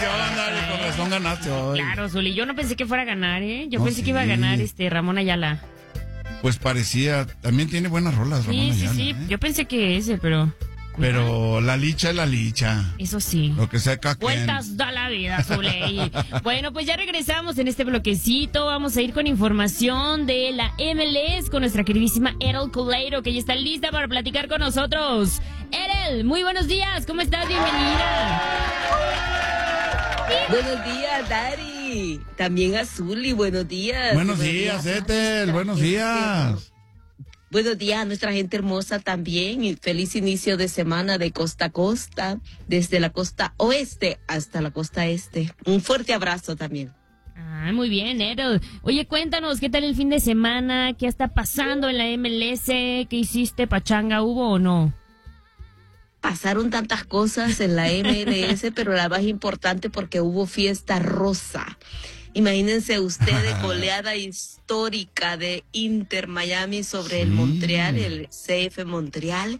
emoción, Dari, con razón ganaste hoy. Claro, Zuli, yo no pensé que fuera a ganar, ¿eh? Yo pensé que iba a ganar Ramón Ayala. Pues parecía, también tiene buenas rolas, Ramón Ayala. Sí, yo pensé que ese, pero... Pero la licha es la licha. Eso sí. Lo que sea cada quien. Vueltas da la vida, Zuley. Bueno, pues ya regresamos en este bloquecito. Vamos a ir con información de la MLS con nuestra queridísima Edel Coleiro, que ya está lista para platicar con nosotros. Edel, muy buenos días. ¿Cómo estás? Bienvenida. Buenos días, Dari. También a Zuli, buenos días. Buenos días, Edel. Buenos días. Buenos días a nuestra gente hermosa también y feliz inicio de semana de costa a costa, desde la costa oeste hasta la costa este. Un fuerte abrazo también. Ah, muy bien, Edel. Oye, cuéntanos, ¿qué tal el fin de semana? ¿Qué está pasando en la MLS? ¿Qué hiciste? ¿Pachanga hubo o no? Pasaron tantas cosas en la MLS, pero la más importante porque hubo fiesta rosa. Imagínense ustedes, goleada histórica de Inter Miami sobre el Montreal, el CF Montreal,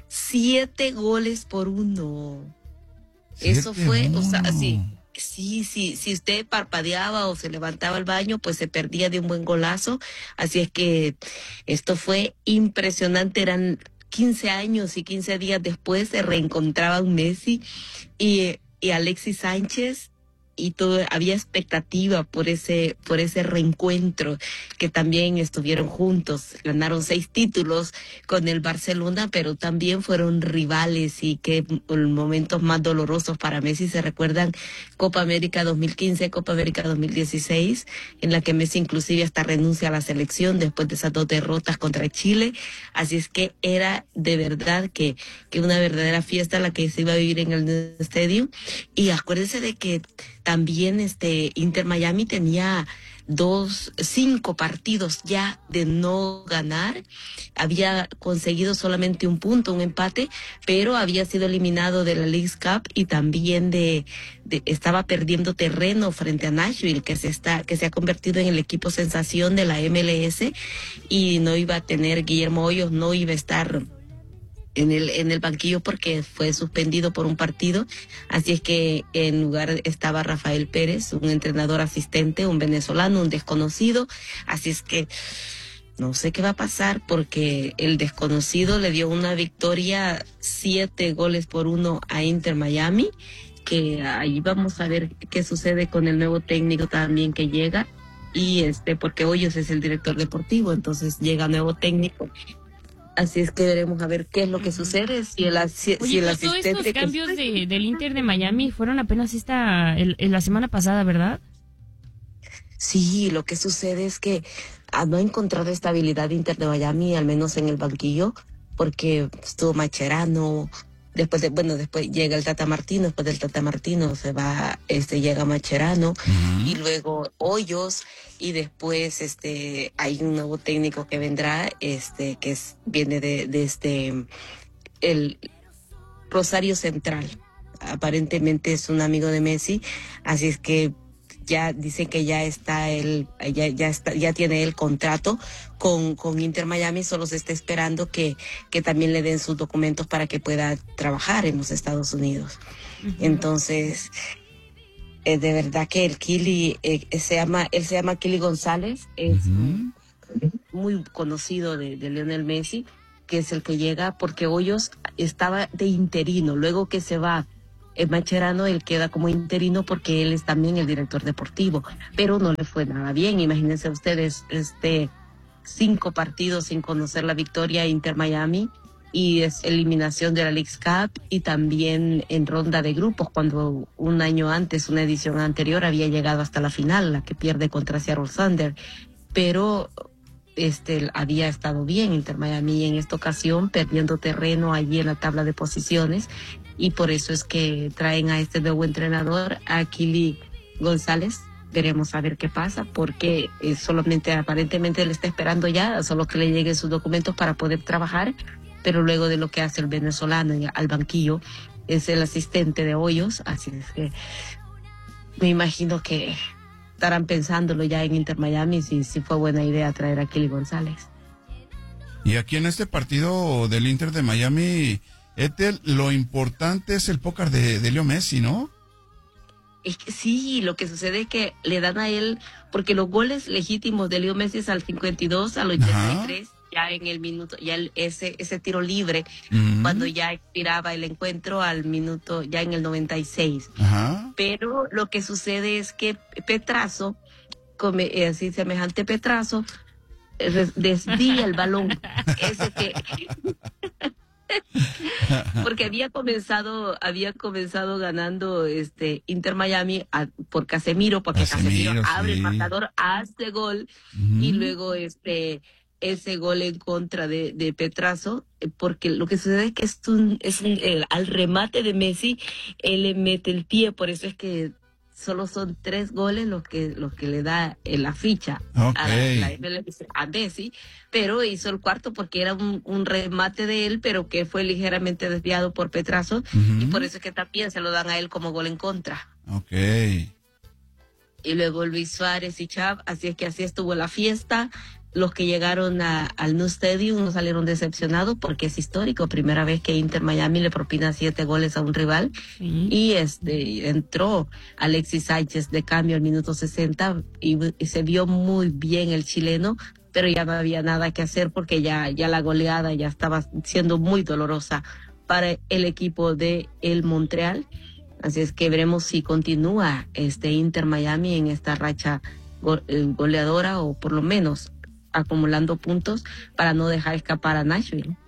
7-1. Eso fue, o sea, sí, si usted parpadeaba o se levantaba al baño, pues se perdía de un buen golazo. Así es que esto fue impresionante, eran 15 años y 15 días después se reencontraban Messi y Alexis Sánchez. Y todo, había expectativa por ese reencuentro, que también estuvieron juntos, ganaron 6 títulos con el Barcelona, pero también fueron rivales y que momentos más dolorosos para Messi se recuerdan Copa América 2015, Copa América 2016, en la que Messi inclusive hasta renuncia a la selección después de esas 2 derrotas contra Chile. Así es que era de verdad que una verdadera fiesta la que se iba a vivir en el estadio. Y acuérdense de que también Inter Miami tenía 5 partidos ya de no ganar. Había conseguido solamente un punto, un empate, pero había sido eliminado de la Leagues Cup y también estaba perdiendo terreno frente a Nashville, que se ha convertido en el equipo sensación de la MLS, y no iba a tener, Guillermo Hoyos no iba a estar en el banquillo porque fue suspendido por un partido. Así es que en lugar estaba Rafael Pérez, un entrenador asistente, un venezolano, un desconocido. Así es que no sé qué va a pasar porque el desconocido le dio una victoria 7-1 a Inter Miami, que ahí vamos a ver qué sucede con el nuevo técnico también que llega, y porque Hoyos es el director deportivo, entonces llega nuevo técnico. Así es que veremos a ver qué es lo que sucede, si el asistente... Todos estos cambios del Inter de Miami fueron apenas la semana pasada, ¿verdad? Sí, lo que sucede es que no ha encontrado estabilidad Inter de Miami, al menos en el banquillo, porque estuvo Mascherano, después llega el Tata Martino, después del Tata Martino se va, llega Mascherano, y luego Hoyos, y después hay un nuevo técnico que vendrá, viene de el Rosario Central. Aparentemente es un amigo de Messi, así es que ya dice que ya tiene el contrato con Inter Miami, solo se está esperando que también le den sus documentos para que pueda trabajar en los Estados Unidos. Entonces, de verdad que el Kili, él se llama Kili González, es muy conocido de Lionel Messi, que es el que llega porque Hoyos estaba de interino, luego que se va Mascherano, él queda como interino porque él es también el director deportivo, pero no le fue nada bien. Imagínense ustedes, 5 partidos sin conocer la victoria a Inter Miami, y es eliminación de la Leagues Cup y también en ronda de grupos, cuando un año antes, una edición anterior, había llegado hasta la final, la que pierde contra Seattle Thunder, pero había estado bien Inter Miami, en esta ocasión perdiendo terreno allí en la tabla de posiciones, y por eso es que traen a este nuevo entrenador, a Kili González. Veremos a ver qué pasa, porque solamente aparentemente él está esperando ya solo que le lleguen sus documentos para poder trabajar, pero luego de lo que hace el venezolano al banquillo, es el asistente de Hoyos, así es que me imagino que estarán pensándolo ya en Inter Miami si fue buena idea traer a Kili González. Y aquí en este partido del Inter de Miami, Ethel, lo importante es el póker de Leo Messi, ¿no? Es que sí, lo que sucede es que le dan a él, porque los goles legítimos de Leo Messi es al 52, al 83, ya en el minuto, ya ese tiro libre, cuando ya expiraba el encuentro al minuto, ya en el 96. Pero lo que sucede es que Petrazo, así semejante Petrazo, desvía el balón. Ese que... porque había comenzado ganando Inter Miami por Casemiro, porque Casemiro abre el marcador, hace gol, y luego ese gol en contra de Petrazo, porque lo que sucede es que al remate de Messi él le mete el pie, por eso es que solo son 3 goles los que le da la ficha a la MLS, a Messi, pero hizo el cuarto porque era un remate de él, pero que fue ligeramente desviado por Petrazo, y por eso es que también se lo dan a él como gol en contra. Y luego Luis Suárez y Xavi, así es que así estuvo la fiesta. Los que llegaron al New Stadium no salieron decepcionados porque es histórico, primera vez que Inter Miami le propina 7 goles a un rival. Y entró Alexis Sánchez de cambio al minuto 60 y se vio muy bien el chileno, pero ya no había nada que hacer porque ya la goleada ya estaba siendo muy dolorosa para el equipo de el Montreal. Así es que veremos si continúa Inter Miami en esta racha goleadora, o por lo menos acumulando puntos para no dejar escapar a Nashville.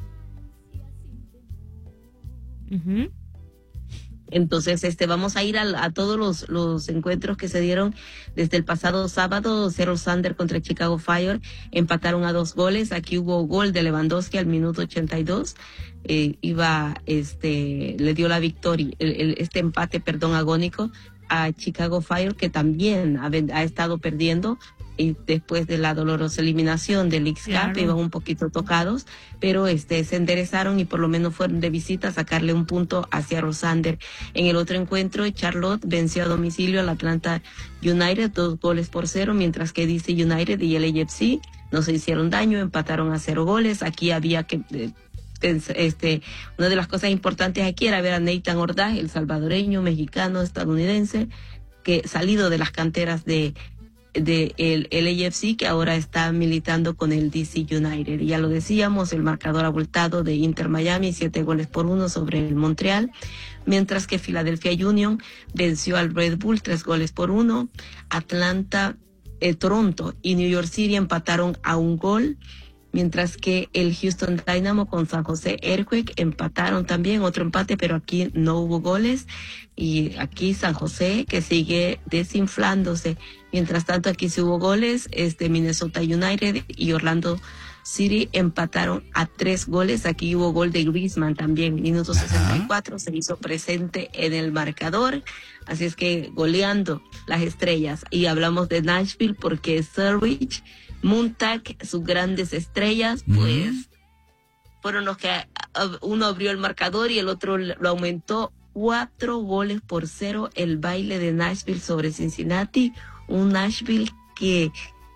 Entonces, vamos a ir a todos los encuentros que se dieron desde el pasado sábado. Seattle Sounders contra Chicago Fire empataron a 2 goles. Aquí hubo gol de Lewandowski al minuto 82. Le dio la victoria, empate agónico a Chicago Fire, que también ha estado perdiendo. Y después de la dolorosa eliminación del X-Cup, iban un poquito tocados, pero se enderezaron y por lo menos fueron de visita a sacarle un punto hacia Rosander. En el otro encuentro, Charlotte venció a domicilio al Atlanta United 2-0, mientras que DC United y LAFC no se hicieron daño, empataron a 0 goles. Aquí había que... una de las cosas importantes aquí era ver a Nathan Ordaz, el salvadoreño, mexicano, estadounidense, que salido de las canteras de el LAFC, que ahora está militando con el DC United. Y ya lo decíamos, el marcador abultado de Inter Miami, 7-1 sobre el Montreal, mientras que Philadelphia Union venció al Red Bull 3-1. Toronto y New York City empataron a 1 gol, mientras que el Houston Dynamo con San Jose Earthquake empataron también, otro empate, pero aquí no hubo goles. Y aquí San José, que sigue desinflándose. Mientras tanto, aquí sí hubo goles. Minnesota United y Orlando City empataron a 3 goles. Aquí hubo gol de Griezmann también. Minuto 64 se hizo presente en el marcador. Así es que goleando las estrellas. Y hablamos de Nashville porque Zurich, Montag, sus grandes estrellas, pues fueron los que uno abrió el marcador y el otro lo aumentó. 4-0 el baile de Nashville sobre Cincinnati, un Nashville que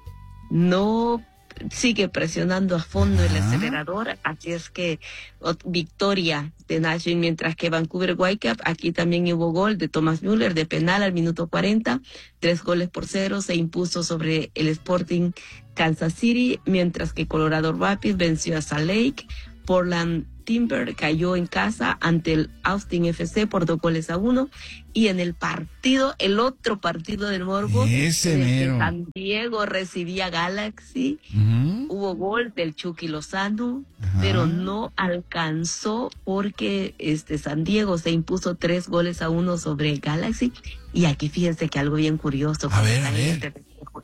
no sigue presionando a fondo el acelerador, así es que victoria de Nashville, mientras que Vancouver Whitecaps, aquí también hubo gol de Thomas Müller de penal al minuto 40, 3-0 se impuso sobre el Sporting Kansas City, mientras que Colorado Rapids venció a Salt Lake. Portland Timber cayó en casa ante el Austin FC por 2-1, y en el otro partido del morbo, San Diego recibía Galaxy, hubo gol del Chucky Lozano, pero no alcanzó porque San Diego se impuso 3-1 sobre Galaxy. Y aquí fíjense que algo bien curioso. A ver.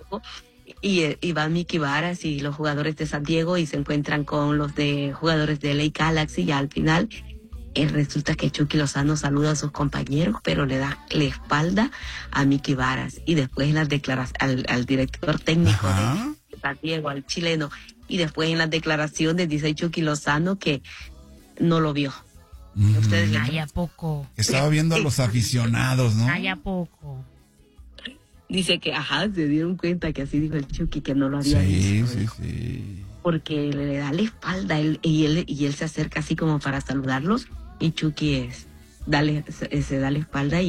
Y va Mickey Varas y los jugadores de San Diego y se encuentran con los jugadores de LA Galaxy, y al final resulta que Chucky Lozano saluda a sus compañeros, pero le da la espalda a Mickey Varas, y después en las declaraciones al director técnico de San Diego, al chileno, y después en las declaraciones dice Chucky Lozano que no lo vio. Ustedes ¿a poco? Estaba viendo a los aficionados, ¿no? ¿A poco? Dice que, se dieron cuenta que así dijo el Chucky, que no lo había visto. Sí. Porque le da la espalda y él se acerca así como para saludarlos, y Chucky se da la espalda y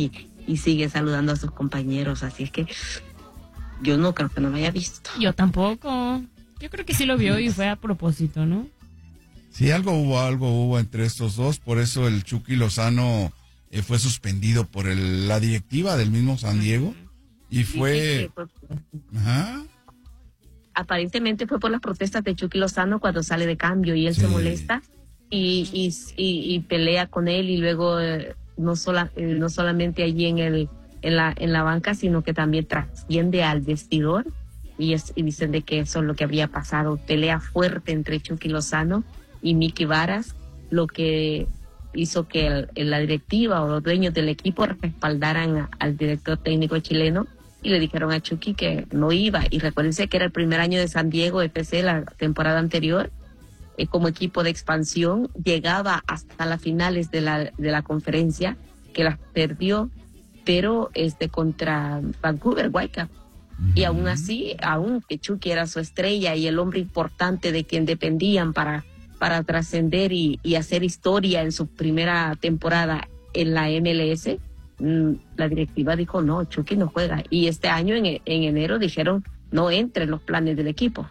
y sigue saludando a sus compañeros, así es que yo no creo que no lo haya visto. Yo tampoco. Yo creo que sí lo vio y fue a propósito, ¿no? Sí, algo hubo entre estos dos, por eso el Chucky Lozano fue suspendido por la directiva del mismo San Diego y fue... Ajá. Aparentemente fue por las protestas de Chucky Lozano cuando sale de cambio y él se molesta y pelea con él y luego no solamente allí en la banca, sino que también trasciende al vestidor y dicen de que eso es lo que habría pasado, pelea fuerte entre Chucky Lozano y Mickey Varas, lo que hizo que la directiva o los dueños del equipo respaldaran al director técnico chileno y le dijeron a Chucky que no iba. Y recuérdense que era el primer año de San Diego FC la temporada anterior, como equipo de expansión, llegaba hasta las finales de la conferencia, que las perdió, pero contra Vancouver Whitecaps. Y aún así, aunque Chucky era su estrella y el hombre importante de quien dependían para trascender y hacer historia en su primera temporada en la MLS, la directiva dijo, no, Chucky no juega. Y este año, en enero, dijeron, no entre en los planes del equipo.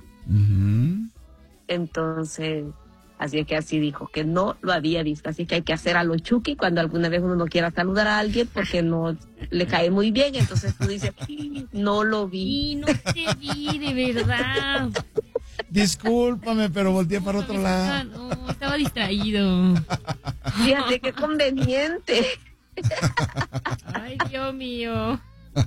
Entonces, así es que así dijo, que no lo había visto. Así que hay que hacer a lo Chucky cuando alguna vez uno no quiera saludar a alguien porque no le cae muy bien. Entonces tú dices, no lo vi. Y no te vi, de verdad. Discúlpame, pero volteé para otro lado. No, estaba distraído. Fíjate qué conveniente. Ay, Dios mío.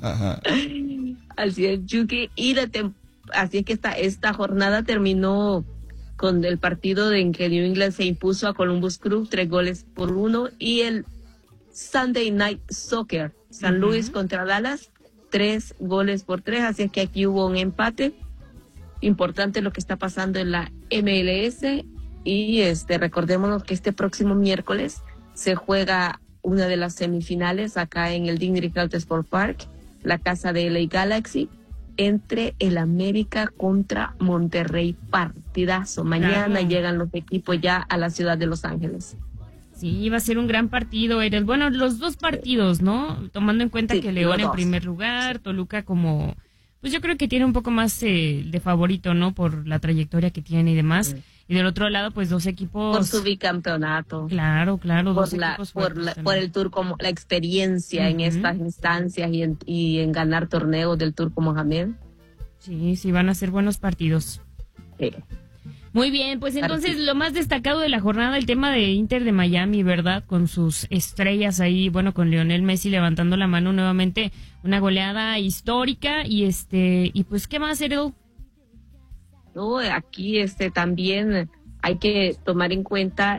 Así es, Chucky. Así es que esta jornada terminó con el partido en que New England se impuso a Columbus Crew 3-1 y el Sunday Night Soccer, San Luis contra Dallas, 3-3. Así es que aquí hubo un empate. Importante lo que está pasando en la MLS y recordémonos que este próximo miércoles se juega una de las semifinales acá en el Dignity Health Sport Park, la casa de LA Galaxy, entre el América contra Monterrey. Partidazo. Mañana llegan los equipos ya a la ciudad de Los Ángeles. Sí, va a ser un gran partido, Erel. Bueno, los dos partidos, ¿no? Tomando en cuenta que León en primer lugar, Toluca como... Pues yo creo que tiene un poco más de favorito, ¿no? Por la trayectoria que tiene y demás. Sí. Y del otro lado, pues dos equipos... Por su bicampeonato. Claro, dos equipos por el Turco, la experiencia en estas instancias y en ganar torneos del Turco Mohamed. Sí, van a ser buenos partidos. Sí. Muy bien, pues entonces lo más destacado de la jornada, el tema de Inter de Miami, ¿verdad? Con sus estrellas ahí, bueno, con Lionel Messi levantando la mano nuevamente, una goleada histórica y pues, ¿qué más, Errol? No, aquí también hay que tomar en cuenta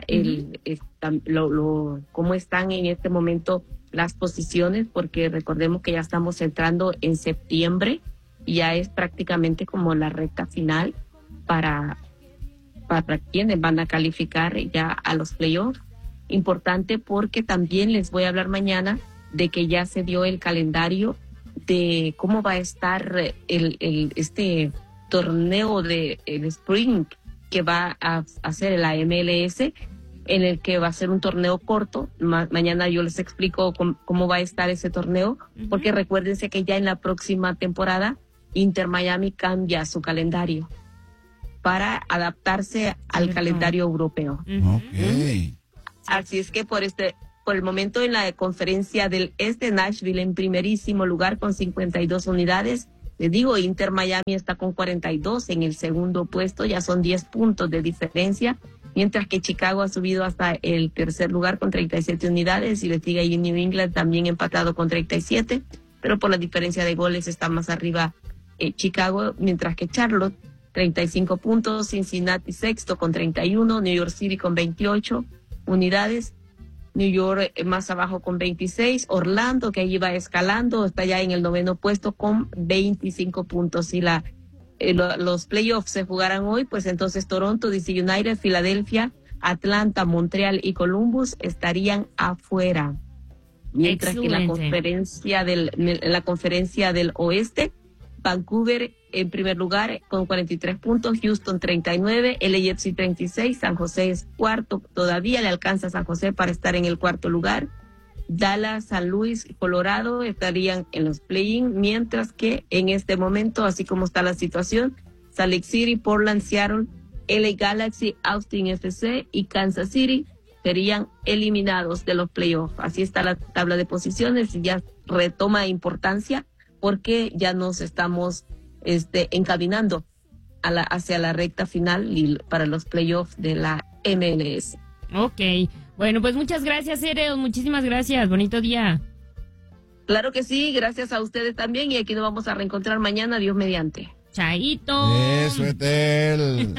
cómo están en este momento las posiciones, porque recordemos que ya estamos entrando en septiembre y ya es prácticamente como la recta final para quienes van a calificar ya a los playoffs. Importante porque también les voy a hablar mañana de que ya se dio el calendario de cómo va a estar este torneo de el Spring que va a hacer la MLS, en el que va a ser un torneo corto. Mañana yo les explico cómo va a estar ese torneo, porque recuérdense que ya en la próxima temporada Inter Miami cambia su calendario para adaptarse al calendario europeo. Okay. Así es que por el momento en la conferencia del Nashville en primerísimo lugar con 52 unidades. Les digo, Inter Miami está con 42 en el segundo puesto, ya son 10 puntos de diferencia, mientras que Chicago ha subido hasta el tercer lugar con 37 unidades y les digo ahí New England también empatado con 37, pero por la diferencia de goles está más arriba Chicago, mientras que Charlotte 35 puntos, Cincinnati sexto con 31, New York City con 28 unidades, New York más abajo con 26, Orlando, que allí va escalando, está ya en el noveno puesto con 25 puntos. Si los playoffs se jugaran hoy, pues entonces Toronto, DC United, Filadelfia, Atlanta, Montreal y Columbus estarían afuera. Mientras que en la conferencia del oeste, Vancouver en primer lugar con 43 puntos, Houston 39, LAFC 36, San José es cuarto, todavía le alcanza a San José para estar en el cuarto lugar, Dallas, San Luis, Colorado estarían en los play-in, mientras que en este momento, así como está la situación, Salt Lake City, Portland, Seattle, LA Galaxy, Austin FC y Kansas City serían eliminados de los playoffs. Así está la tabla de posiciones y ya retoma importancia porque ya nos estamos encaminando hacia la recta final y para los playoffs de la MLS. Ok, bueno, pues muchas gracias, Erel, muchísimas gracias, bonito día. Claro que sí, gracias a ustedes también y aquí nos vamos a reencontrar mañana, Dios mediante. Chaito. Eso, Etel.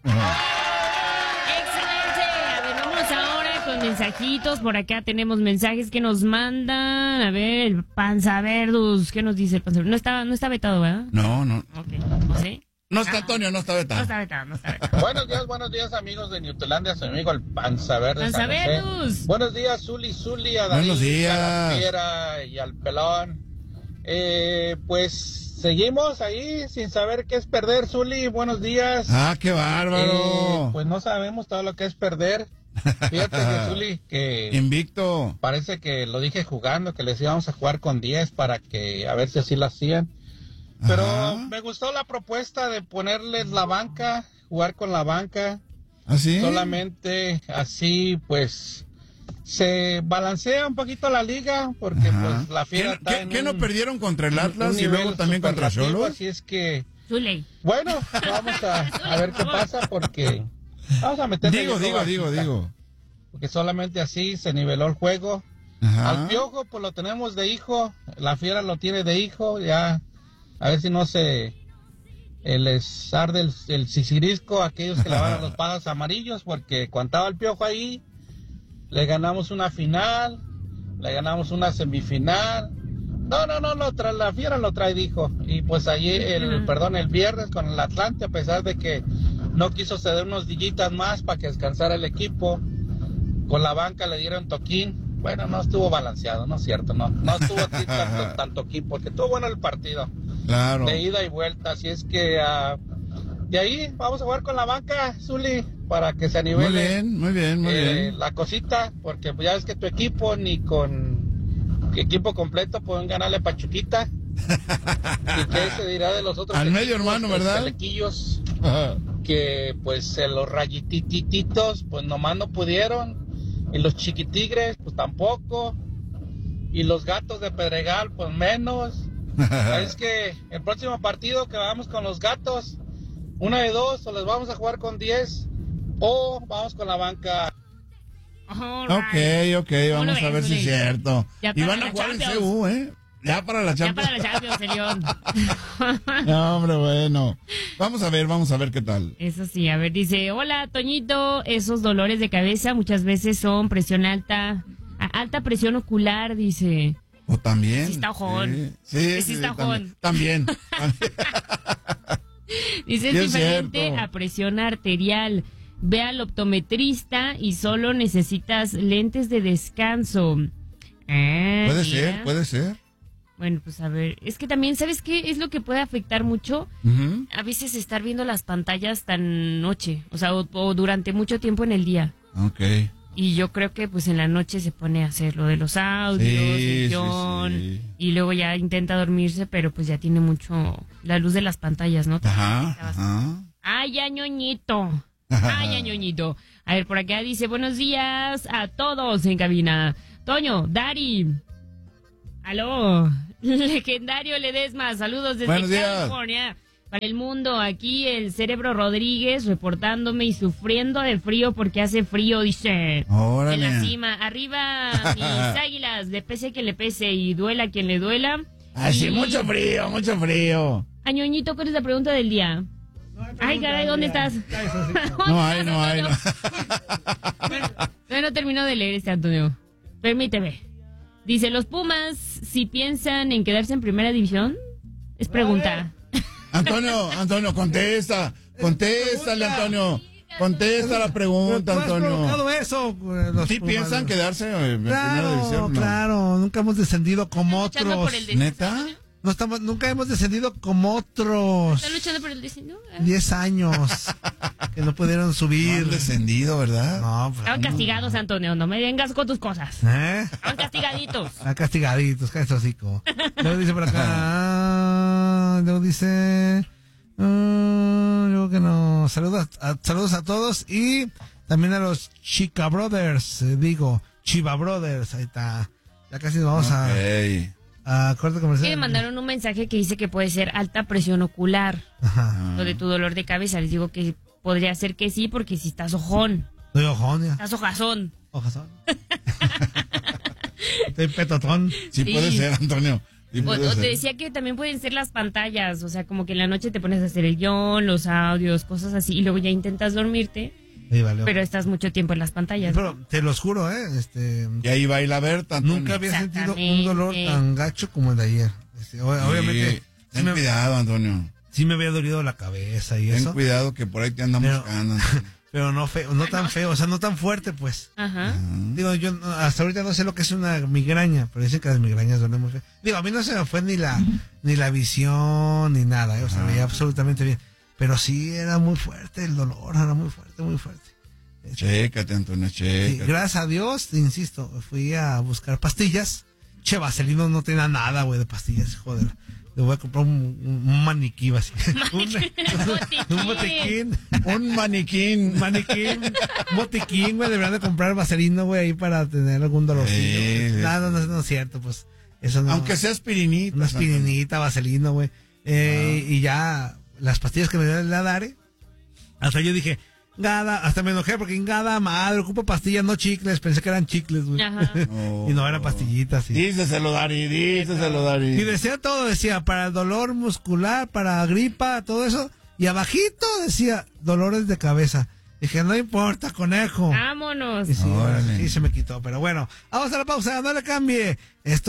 Con mensajitos, por acá tenemos mensajes que nos mandan. A ver, el Panzaverdus, ¿qué nos dice el Panzaverdus? No está vetado, ¿verdad? No. Ok, no sé. No está Antonio, no está vetado. No está vetado. Buenos días amigos de Newtelandia, soy amigo el Panzaverdus. Panzaverdus. Buenos días, Zuli, a David, buenos días. a la Fiera y al Pelón. Pues seguimos ahí sin saber qué es perder, Zuli, buenos días. Ah, qué bárbaro. Pues no sabemos todo lo que es perder. Fíjate, Zuli, que invicto. Parece que lo dije jugando, que les íbamos a jugar con 10 para que a ver si así lo hacían. Pero me gustó la propuesta de ponerles la banca, jugar con la banca. ¿Ah, sí? Solamente así, pues, se balancea un poquito la liga, porque pues la Fiera está ¿Qué no perdieron contra el Atlas y luego también contra Xolos? Así es que, Zuli. bueno, vamos a ver qué pasa, porque vamos a meterle. Digo. Porque solamente así se niveló el juego. Ajá. Al Piojo, pues lo tenemos de hijo. La Fiera lo tiene de hijo. Ya, a ver si no se les arde el sisirisco a aquellos que le van a los pájaros amarillos. Porque cuando estaba el Piojo ahí, le ganamos una final, le ganamos una semifinal. No, la Fiera lo trae de hijo. Y pues allí, el viernes con el Atlante, a pesar de que no quiso ceder unos dillitas más para que descansara el equipo. Con la banca le dieron toquín. Bueno, no estuvo balanceado, ¿no es cierto? No estuvo así tanto equipo, porque estuvo bueno el partido. Claro. De ida y vuelta. Así es que de ahí vamos a jugar con la banca, Zuli, para que se anivele. Muy bien. La cosita, porque ya ves que tu equipo ni con equipo completo pueden ganarle Pachuquita. ¿Y qué se dirá de los otros? Al medio hermano, ¿verdad? Telequillos, que pues los rayitititos pues nomás no pudieron, y los chiquitigres pues tampoco, y los gatos de Pedregal pues menos. Es que el próximo partido que vamos con los gatos, una de dos, o les vamos a jugar con 10 o vamos con la banca. Ok, vamos a ver si es cierto. Y van a jugar en CU, Ya para la Champions, señor. No, hombre, bueno. Vamos a ver qué tal. Eso sí, a ver, dice, hola, Toñito, esos dolores de cabeza muchas veces son presión alta presión ocular, dice. O también. Sí está ojón. Sí, está ojón. También. Dice, es diferente a presión arterial. Ve al optometrista y solo necesitas lentes de descanso. Puede ser. Bueno, pues a ver, es que también, ¿sabes qué es lo que puede afectar mucho? A veces estar viendo las pantallas tan noche, o sea, o durante mucho tiempo en el día. Ok. Y yo creo que pues en la noche se pone a hacer lo de los audios, el guión, y luego ya intenta dormirse, pero pues ya tiene mucho la luz de las pantallas, ¿no? Ajá. Ay, ya, ñoñito. A ver, por acá dice, buenos días a todos en cabina. Toño, Dari. Aló, legendario Ledesma, saludos desde California. Para el mundo, aquí el Cerebro Rodríguez reportándome y sufriendo de frío porque hace frío, dice. Órale. En la cima, arriba mis águilas, le pese que le pese y duela quien le duela. Así, mucho frío. Añoñito, ¿cuál es la pregunta del día? Ay, caray, ¿dónde estás? No hay. No termino de leer Antonio. Permíteme. Dice, ¿los Pumas si piensan en quedarse en primera división? Es pregunta. Antonio, contéstale, Antonio. Contesta la pregunta, Antonio. Eso, ¿Sí piensan quedarse en primera división? No. Claro, nunca hemos descendido como otros. ¿Neta? Nunca hemos descendido como otros. ¿Están luchando por el descenso? 10 años. que no pudieron subir. No han descendido, ¿verdad? No, pues, Estaban castigados, Antonio, no me vengas con tus cosas. Estaban castigaditos. Están castigaditos, cállate hocico. Luego dice por acá, luego dice, luego que no, saludos a todos y también a los Chica Brothers, Chiva Brothers, ahí está. Ya casi nos vamos a corte comercial. Me mandaron un mensaje que dice que puede ser alta presión ocular. Ajá. Lo de tu dolor de cabeza. Les digo que podría ser que sí, porque si estás ojón. Estoy ojón ya. Estás hojazón. Ojazón. Estoy petotón. Sí puede ser, Antonio. Sí O te decía que también pueden ser las pantallas. O sea, como que en la noche te pones a hacer el guión, los audios, cosas así. Y luego ya intentas dormirte. Sí, vale. Pero estás mucho tiempo en las pantallas. Pero te los juro, Y ahí va a ir la Berta, Antonio. nunca había sentido un dolor tan gacho como el de ayer. Obviamente. Ten cuidado, Antonio. Sí me había dolido la cabeza y eso. Ten cuidado que por ahí te andan buscando. Pero no feo, no tan feo, o sea, no tan fuerte, pues. Ajá. Digo, yo hasta ahorita no sé lo que es una migraña, pero dicen que las migrañas duelen muy feo. Digo, a mí no se me fue ni la visión, ni nada, o sea, veía absolutamente bien. Pero sí era muy fuerte el dolor, era muy fuerte, muy fuerte. Chécate, Antonio, chécate. Sí, gracias a Dios, insisto, fui a buscar pastillas. Che, Vaselino no tenía nada, güey, de pastillas, joder. Le voy a comprar un maniquí, así. Un botiquín. Un maniquín. Un botiquín, güey. Deberían de comprar vaselino, güey, ahí para tener algún dolorcito. Nada, no es cierto, pues. Eso no. Aunque sea aspirinita. Una aspirinita, vaselino, güey. Y ya, las pastillas que me dio la Dare. Hasta yo dije, hasta me enojé porque Gada, madre, ocupo pastillas, no chicles. Pensé que eran chicles, güey. Y no eran pastillitas. Sí. Díceselo, Dari. Y decía, para el dolor muscular, para gripa, todo eso. Y abajito decía, dolores de cabeza. Dije, no importa, conejo. Vámonos. Y sí, se me quitó. Pero bueno, vamos a la pausa, no le cambie. Esto